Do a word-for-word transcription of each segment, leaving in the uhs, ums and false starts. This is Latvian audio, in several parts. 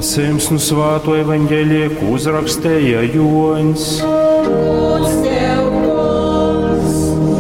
Lasījums no Svēto evaņģēlija, ko uzrakstīja Joņs. Lūdz tev, Kungs!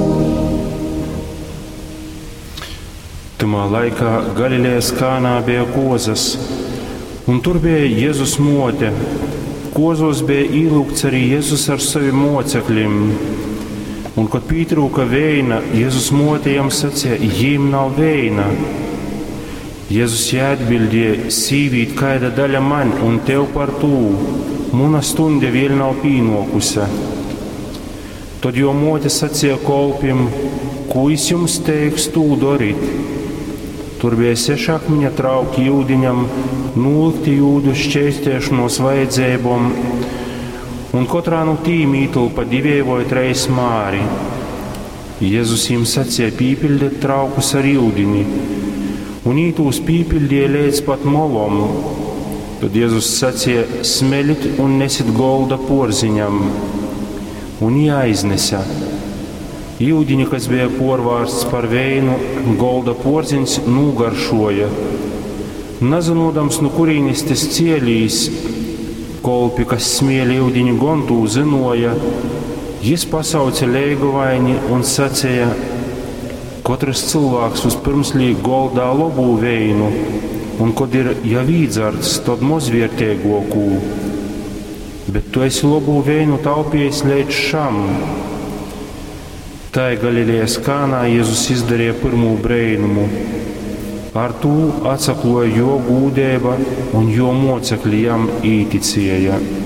Tamā laikā Galilejas Kānā bija kozas, un tur bija Jēzus mote. Kozos bija ielūgts arī Jēzus ar saviem mocekļiem. Un, kad pietrūka veina, Jēzus mote jam sacīja: "Jiem nav veina." Jēzus atbildēja: "Sīvīt, kāda daļa man un tev par to? Mana stunda vēl nav pienākusi." Tad jo mote sacīja kolpim: "Ko es jums teikšu darīt?" Tur bija seši akmeņa trauki jūdiņam, nolikti jūdu šķēstēšanos vajadzībām, un katrā no tīm ietilpa divi vai trīs māri. Jēzus jiem sacīja pīpildīt traukus ar jūdiņu, un ītūs pīpildīja līdz pat molam. Tad Jēzus sacīja: "Smeļit un nesit golda porziņam," un jāiznesa. Jūdiņi, kas bija porvārsts par veinu, golda porziņš nogaršoja. Nezinodams, no kurienes tas cielīs, kolpi, kas smēļa jūdiņu gontū, zinoja, jis pasauca leiguvaini un sacīja: "Katrs cilvēks vispirms liek goldā labu veinu, un, kad ir jau īdzarts, tad mazvērtīgāku. Bet tu esi labu veinu taupījis līdz šam." Tā Galilejas Kānā Jēzus izdarīja pirmo brīnumu. Ar to atsakloja jo gūdība, un jo mocekļi jam īticēja.